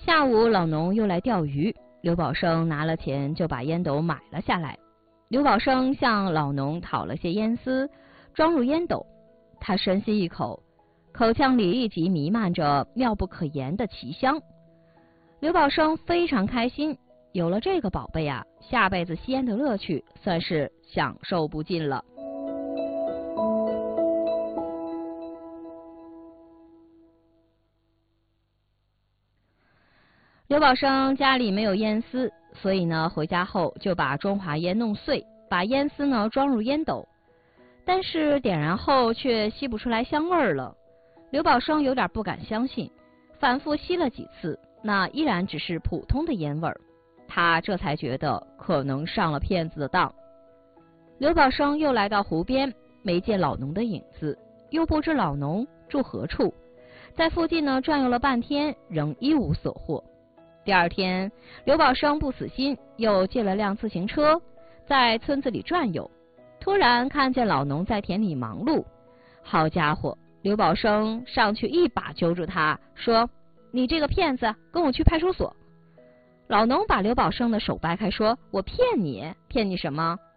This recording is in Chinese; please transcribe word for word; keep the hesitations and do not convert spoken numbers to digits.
下午老农又来钓鱼，刘宝生拿了钱就把烟斗买了下来。刘宝生向老农讨了些烟丝，装入烟斗。他深吸一口，口腔里立即弥漫着妙不可言的奇香。刘宝生非常开心，有了这个宝贝啊，下辈子吸烟的乐趣算是享受不尽了。刘宝生家里没有烟丝，所以呢，回家后就把中华烟弄碎，把烟丝呢装入烟斗。但是点燃后却吸不出来香味儿了。刘宝生有点不敢相信，反复吸了几次，那依然只是普通的烟味儿。他这才觉得可能上了骗子的当。刘宝生又来到湖边，没见老农的影子，又不知老农住何处，在附近呢转悠了半天，仍一无所获。第二天，刘宝生不死心，又借了辆自行车，在村子里转悠。突然看见老农在田里忙碌，好家伙，刘宝生上去一把揪住他，说：“你这个骗子，跟我去派出所。”老农把刘宝生的手掰开，说：“我骗你，骗你什么？